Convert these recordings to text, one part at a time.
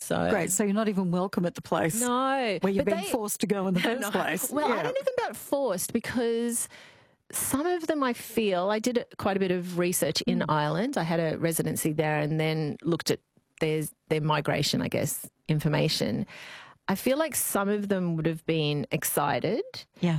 So Great. So you're not even welcome at the place. No. Where you've been forced to go in the first place. Well, I don't know about forced, because some of them I feel, I did quite a bit of research in Ireland. I had a residency there and then looked at their migration, I guess, information. I feel like some of them would have been excited. Yeah.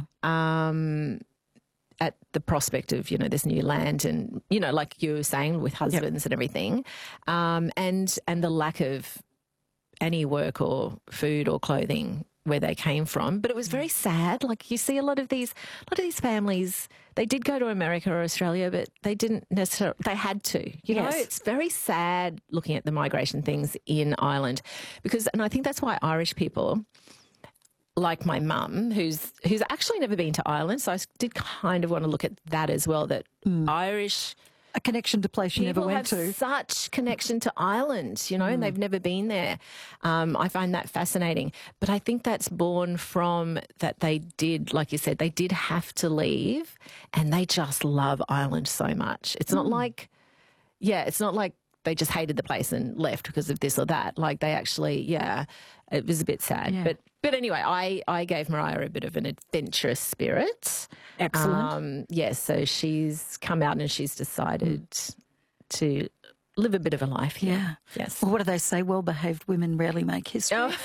At the prospect of, this new land and, like you were saying, with husbands and everything, and the lack of any work or food or clothing where they came from. But it was very sad. Like, you see a lot of these families, they did go to America or Australia, but they didn't necessarily, they had to, you know. It's very sad looking at the migration things in Ireland, and I think that's why Irish people, like my mum, who's actually never been to Ireland, so I did kind of want to look at that as well, that Irish... A connection to place you never went to. People have such connection to Ireland, and they've never been there. I find that fascinating. But I think that's born from that they did, like you said, they did have to leave, and they just love Ireland so much. It's not like, it's not like they just hated the place and left because of this or that. Like, they actually, it was a bit sad. Yeah. But anyway, I gave Mariah a bit of an adventurous spirit. Excellent. So she's come out and she's decided to live a bit of a life here. Yeah. Yes. Well, what do they say? Well-behaved women rarely make history. Oh.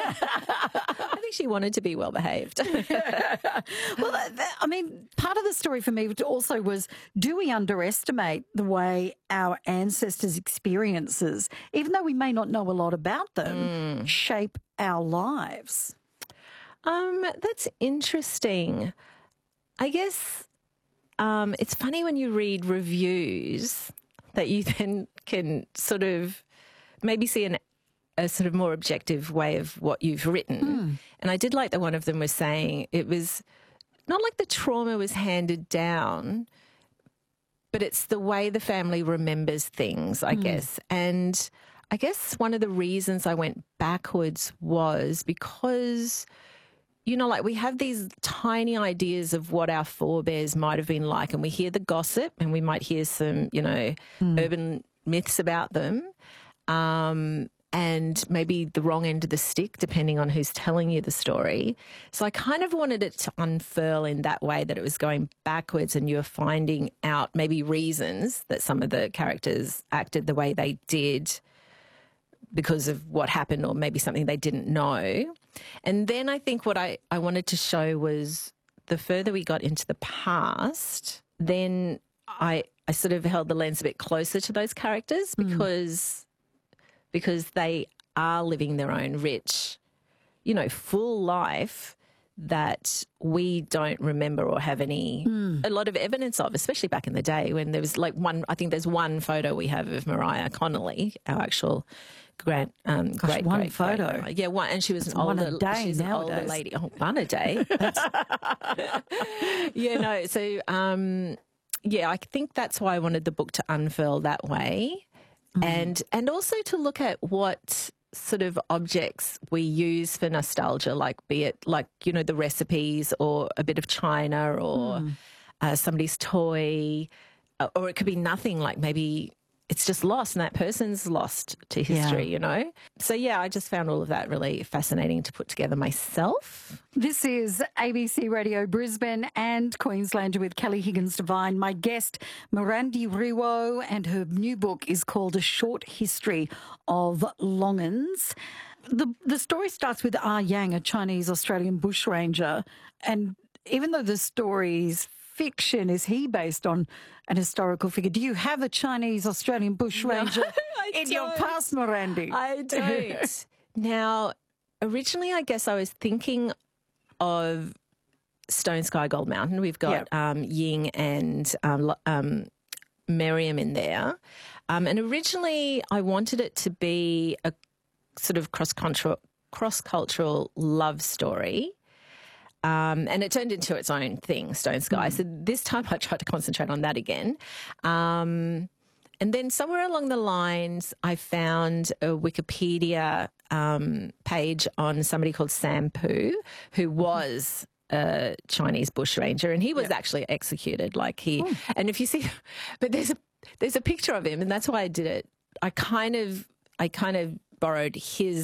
I think she wanted to be well-behaved. Well, I mean, part of the story for me also was, do we underestimate the way our ancestors' experiences, even though we may not know a lot about them, shape our lives? That's interesting. I guess it's funny when you read reviews that you then can sort of maybe see a sort of more objective way of what you've written. And I did like that one of them was saying it was not like the trauma was handed down, but it's the way the family remembers things, I guess. And I guess one of the reasons I went backwards was because, like, we have these tiny ideas of what our forebears might have been like, and we hear the gossip and we might hear some, urban myths about them. And maybe the wrong end of the stick, depending on who's telling you the story. So I kind of wanted it to unfurl in that way, that it was going backwards and you're finding out maybe reasons that some of the characters acted the way they did because of what happened, or maybe something they didn't know. And then I think what I wanted to show was the further we got into the past, then I sort of held the lens a bit closer to those characters because they are living their own rich, full life that we don't remember or have a lot of evidence of, especially back in the day when there was I think there's one photo we have of Mariah Connolly, our actual great photo. Yeah, one, and she was an older lady. Oh, one a day. So I think that's why I wanted the book to unfurl that way. And also to look at what sort of objects we use for nostalgia, like be it the recipes or a bit of china or somebody's toy, or it could be nothing, like maybe it's just lost and that person's lost to history, So, I just found all of that really fascinating to put together myself. This is ABC Radio Brisbane and Queensland with Kelly Higgins-Devine. My guest, Mirandi Riwo, and her new book is called A Short History of Longans. The story starts with Ah Yang, a Chinese-Australian bushranger, and even though the story's fiction, is he based on an historical figure? Do you have a Chinese-Australian bushranger in your past, Mirandi? I don't. Now, originally, I guess I was thinking of Stone Sky Gold Mountain. We've got Ying and Miriam in there. And originally, I wanted it to be a sort of cross-cultural love story. And it turned into its own thing, Stone Sky. So this time I tried to concentrate on that again. And then somewhere along the lines, I found a Wikipedia page on somebody called Sam Poo, who was a Chinese bushranger, and he was actually executed. And if you see, but there's a picture of him, and that's why I did it. I kind of borrowed his